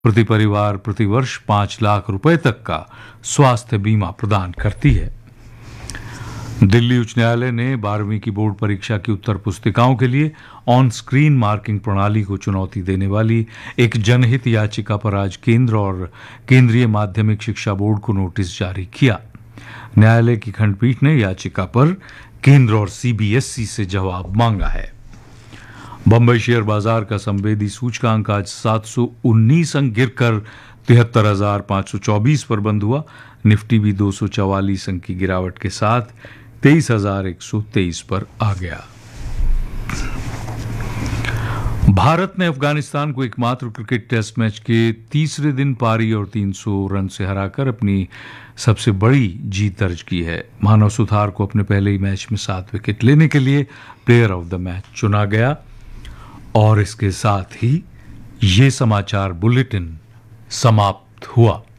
प्रति परिवार प्रति वर्ष 5 लाख रुपए तक का स्वास्थ्य बीमा प्रदान करती है। दिल्ली उच्च न्यायालय ने 12वीं की बोर्ड परीक्षा की उत्तर पुस्तिकाओं के लिए ऑन स्क्रीन मार्किंग प्रणाली को चुनौती देने वाली एक जनहित याचिका पर आज केंद्र और केंद्रीय माध्यमिक शिक्षा बोर्ड को नोटिस जारी किया। न्यायालय की खंडपीठ ने याचिका पर केंद्र और सीबीएसई से जवाब मांगा है। बंबई शेयर बाजार का संवेदी सूचकांक आज 719 अंक गिरकर 73,524 पर बंद हुआ। निफ्टी भी 244 अंक की गिरावट के साथ 23,123 पर आ गया। भारत ने अफगानिस्तान को एकमात्र क्रिकेट टेस्ट मैच के तीसरे दिन पारी और 300 रन से हराकर अपनी सबसे बड़ी जीत दर्ज की है। मानव सुथार को अपने पहले ही मैच में 7 विकेट लेने के लिए प्लेयर ऑफ द मैच चुना गया। और इसके साथ ही ये समाचार बुलेटिन समाप्त हुआ।